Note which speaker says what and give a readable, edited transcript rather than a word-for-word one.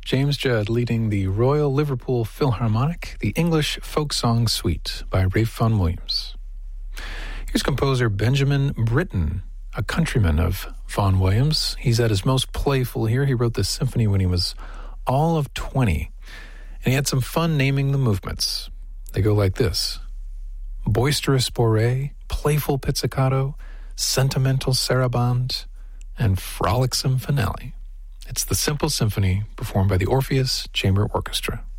Speaker 1: James Judd leading the Royal Liverpool Philharmonic, the English Folk Song Suite by Ralph Vaughan Williams. Here's composer Benjamin Britten, a countryman of Vaughan Williams. He's at his most playful here. He wrote this symphony when he was all of 20, and he had some fun naming the movements. They go like this: boisterous bourrée, playful pizzicato, sentimental sarabande, and frolicsome finale. It's the Simple Symphony performed by the Orpheus Chamber Orchestra.